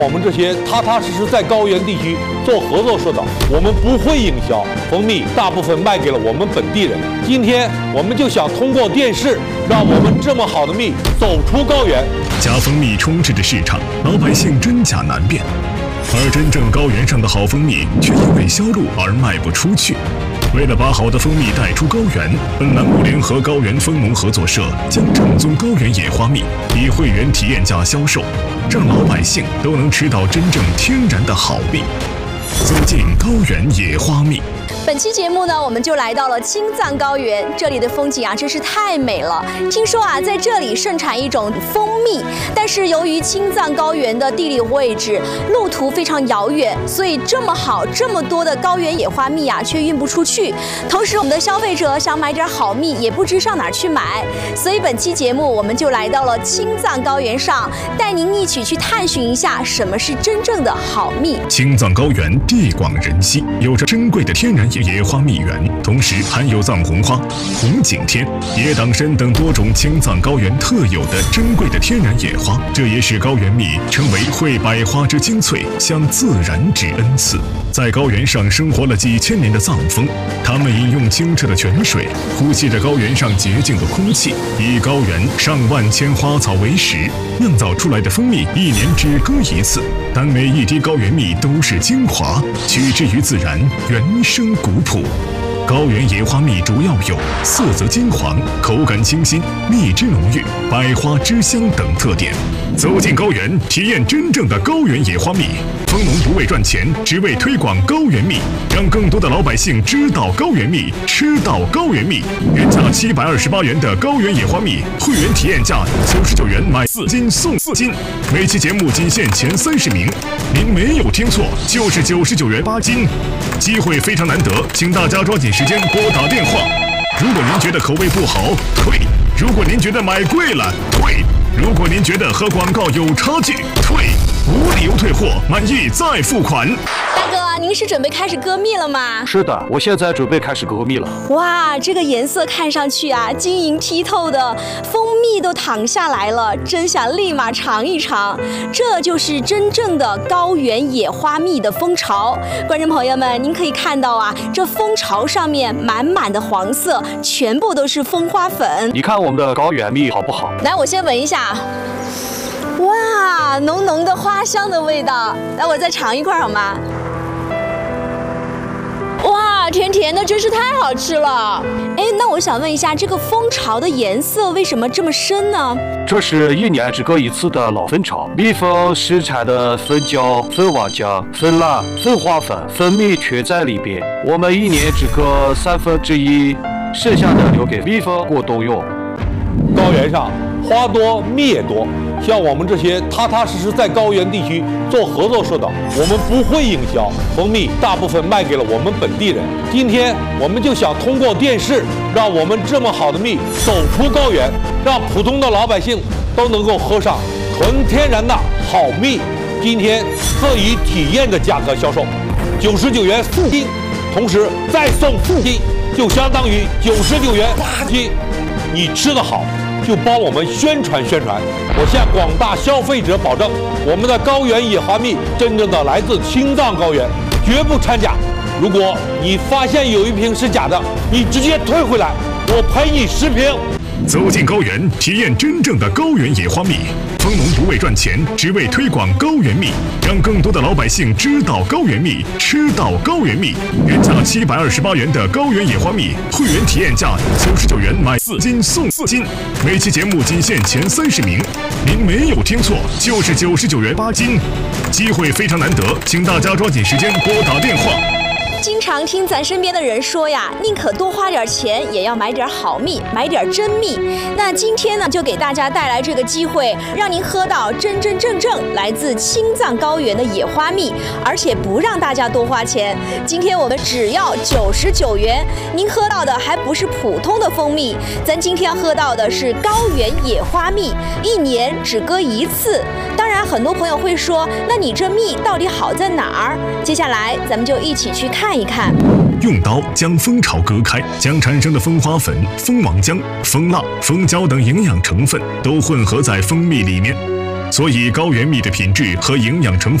我们这些踏踏实实在高原地区做合作社的，我们不会营销蜂蜜，大部分卖给了我们本地人。今天我们就想通过电视，让我们这么好的蜜走出高原。 假蜂蜜充斥着市场，老百姓真假难辨，而真正高原上的好蜂蜜却因为销路而卖不出去。为了把好的蜂蜜带出高原，本栏目联合高原蜂农合作社将正宗高原野花蜜以会员体验价销售，让老百姓都能吃到真正天然的好蜜。走进高原野花蜜。 本期节目呢，我们就来到了青藏高原，这里的风景啊真是太美了。听说啊，在这里盛产一种蜂蜜，但是由于青藏高原的地理位置、路途非常遥远，所以这么好、这么多的高原野花蜜啊，却运不出去。同时，我们的消费者想买点好蜜，也不知上哪儿去买。所以本期节目，我们就来到了青藏高原上，带您一起去探寻一下什么是真正的好蜜。 青藏高原地广人稀，有着珍贵的天然野花蜜源，同时含有藏红花、红景天、野党参等多种青藏高原特有的珍贵的天然野花，这也使高原蜜成为会百花之精粹，向自然之恩赐。在高原上生活了几千年的藏蜂，他们饮用清澈的泉水，呼吸着高原上洁净的空气，以高原上万千花草为食，酿造出来的蜂蜜一年只割一次，但每一滴高原蜜都是精华，取之于自然，原生古朴。高原野花蜜主要有色泽金黄、口感清新、蜜汁浓郁、百花之香等特点。走进高原，体验真正的高原野花蜜。蜂农不为赚钱，只为推广高原蜜，让更多的老百姓知道高原蜜，吃到高原蜜。原价728元的高原野花蜜，会员体验价99元买4斤送4斤。每期节目仅限前30名，您没有听错，就是99元8斤。机会非常难得，请大家抓紧时间拨打电话。如果您觉得口味不好，退；如果您觉得买贵了，退；如果您觉得和广告有差距，退。无理由退货，满意再付款。 大哥，您是准备开始割蜜了吗？ 是的，我现在准备开始割蜜了。 哇，这个颜色看上去啊，晶莹剔透的，蜂蜜都淌下来了，真想立马尝一尝。这就是真正的高原野花蜜的蜂巢。观众朋友们，您可以看到啊，这蜂巢上面满满的黄色，全部都是蜂花粉。 你看我们的高原蜜好不好？ 来，我先闻一下。哇，浓浓的花香的味道，来我再尝一块好吗？哇，甜甜的，真是太好吃了。哎，那我想问一下，这个蜂巢的颜色为什么这么深呢？ 这是一年只割一次的老蜂巢，蜜蜂生产的蜂胶、蜂王浆、蜂蜡、蜂花粉、蜂蜜全在里边。我们一年只割1/3，剩下的留给蜜蜂过冬用。 高原上花多蜜也多，像我们这些踏踏实实在高原地区做合作社的，我们不会营销蜂蜜，大部分卖给了我们本地人。今天我们就想通过电视，让我们这么好的蜜走出高原，让普通的老百姓都能够喝上纯天然的好蜜。今天特以体验的价格销售，99元4斤，同时再送4斤，就相当于99元8斤。你吃得好，就帮我们宣传宣传。我向广大消费者保证，我们的高原野花蜜真正的来自青藏高原，绝不掺假。如果你发现有一瓶是假的，你直接退回来，我赔你10瓶。 走进高原，体验真正的高原野花蜜。蜂农不为赚钱，只为推广高原蜜，让更多的老百姓知道高原蜜，吃到高原蜜。原价728元的高原野花蜜，会员体验价99元买4斤送4斤。每期节目仅限前30名，您没有听错，就是99元8斤。机会非常难得，请大家抓紧时间拨打电话。 经常听咱身边的人说呀，宁可多花点钱，也要买点好蜜，买点真蜜。那今天呢，就给大家带来这个机会，让您喝到真真正正来自青藏高原的野花蜜，而且不让大家多花钱。今天我们只要99元，您喝到的还不是普通的蜂蜜，咱今天喝到的是高原野花蜜，一年只割一次。当然，很多朋友会说，那你这蜜到底好在哪儿？接下来咱们就一起去看一看。 用刀将蜂巢割开，将产生的蜂花粉、蜂王浆、蜂蜡、蜂胶等营养成分都混合在蜂蜜里面。 所以高原蜜的品质和营养成分